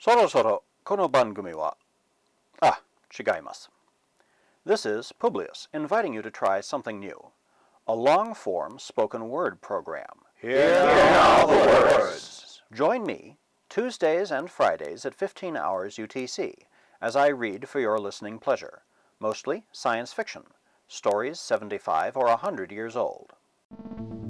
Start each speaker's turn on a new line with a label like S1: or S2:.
S1: そろそろこの番組は、違います。This is Publius inviting you to try something new. A long-form spoken word program.
S2: Hear now the words.
S1: Join me Tuesdays and Fridays at 15 hours UTC as I read for your listening pleasure, mostly science fiction, stories 75 or 100 years old.